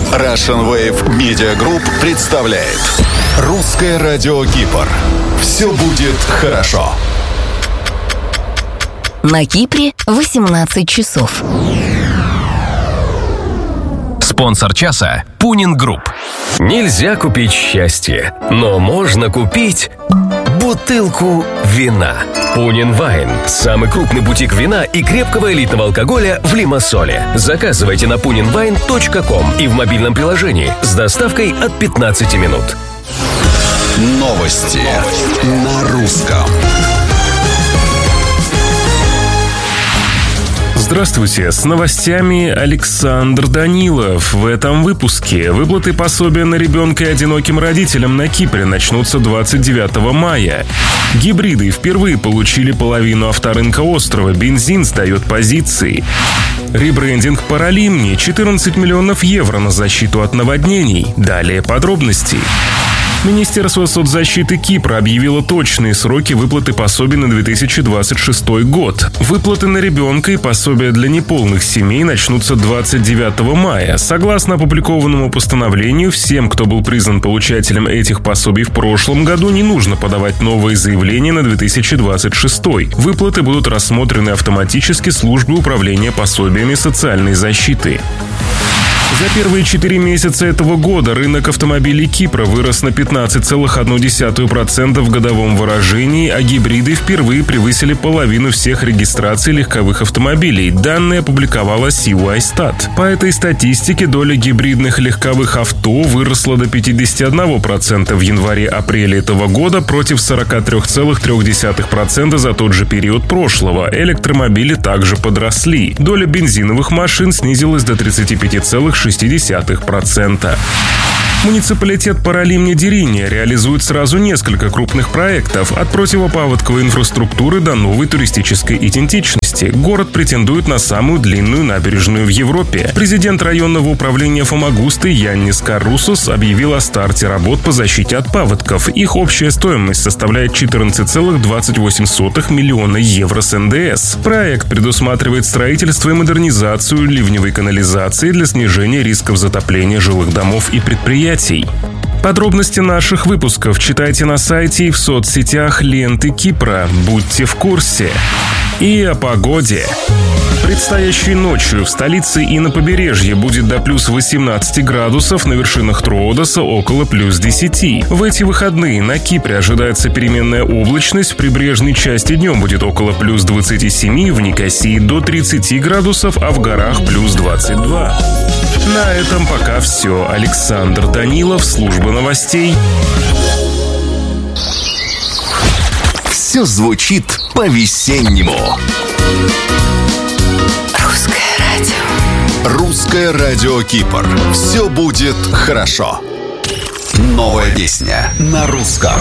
Russian Wave Media Group представляет Русское радио Кипр. Все будет хорошо. На Кипре 18 часов. Спонсор часа – Пунин Групп. Нельзя купить счастье, но можно купить бутылку вина. Пунин Вайн – самый крупный бутик вина и крепкого элитного алкоголя в Лимассоле. Заказывайте на puninwine.com и в мобильном приложении с доставкой от 15 минут. Новости на русском. Здравствуйте, с новостями Александр Данилов. В этом выпуске выплаты пособия на ребенка и одиноким родителям на Кипре начнутся 29 мая. Гибриды впервые получили половину авторынка острова, бензин сдает позиции. Ребрендинг Паралимни, 14 миллионов евро на защиту от наводнений. Далее подробности. Министерство соцзащиты Кипра объявило точные сроки выплаты пособий на 2026 год. Выплаты на ребенка и пособия для неполных семей начнутся 29 мая. Согласно опубликованному постановлению, всем, кто был признан получателем этих пособий в прошлом году, не нужно подавать новые заявления на 2026. Выплаты будут рассмотрены автоматически службой управления пособиями социальной защиты. За первые 4 месяца этого года рынок автомобилей Кипра вырос на 15,1% в годовом выражении, а гибриды впервые превысили половину всех регистраций легковых автомобилей. Данные опубликовала CY-Stat. По этой статистике доля гибридных легковых авто выросла до 51% в январе-апреле этого года против 43,3% за тот же период прошлого. Электромобили также подросли. Доля бензиновых машин снизилась до 35,6%. Муниципалитет Паралимни-Деринья реализует сразу несколько крупных проектов, от противопаводковой инфраструктуры до новой туристической идентичности. Город претендует на самую длинную набережную в Европе. Президент районного управления Фомагусты Яннис Карусос объявил о старте работ по защите от паводков. Их общая стоимость составляет 14,28 миллиона евро с НДС. Проект предусматривает строительство и модернизацию ливневой канализации для снижения рисков затопления жилых домов и предприятий. Подробности наших выпусков читайте на сайте и в соцсетях ленты Кипра. Будьте в курсе. И о погоде. Предстоящей ночью в столице и на побережье будет до плюс 18 градусов, на вершинах Троодоса около плюс 10. В эти выходные на Кипре ожидается переменная облачность, в прибрежной части днем будет около плюс 27, в Никосии до 30 градусов, а в горах плюс 22. На этом пока все. Александр Данилов, служба новостей. Все звучит по-весеннему. Русское радио Кипр. Все будет хорошо. Новая песня на русском.